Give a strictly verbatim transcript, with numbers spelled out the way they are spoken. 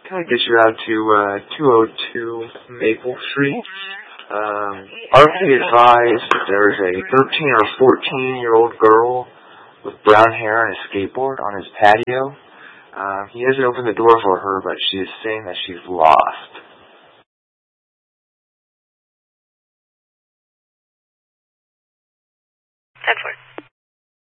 Can I get you out to uh, two oh two Maple Street? Um, are we advised that there's a thirteen or fourteen-year-old girl with brown hair and a skateboard on his patio? Uh, he hasn't opened the door for her, but she is saying that she's lost. ten four.